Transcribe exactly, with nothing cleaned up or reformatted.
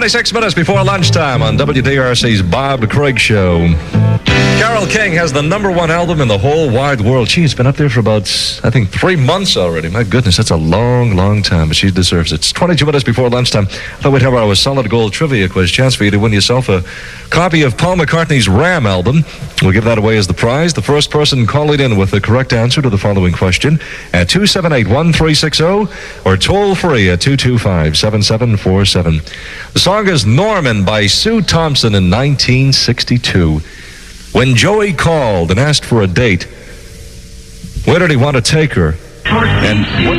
twenty-six minutes before lunchtime on W D R C's Bob Craig Show. Carole King has the number one album in the whole wide world. Gee, it's been up there for about, I think, three months already. My goodness, that's a long, long time, but she deserves it. It's twenty-two minutes before lunchtime. I thought we'd have our solid gold trivia quiz. Chance for you to win yourself a copy of Paul McCartney's Ram album. We'll give that away as the prize. The first person calling in with the correct answer to the following question at two seven eight, one three six zero or toll free at two two five, seven seven four seven. The song is Norman by Sue Thompson in nineteen sixty-two. When Joey called and asked for a date, where did he want to take her? And what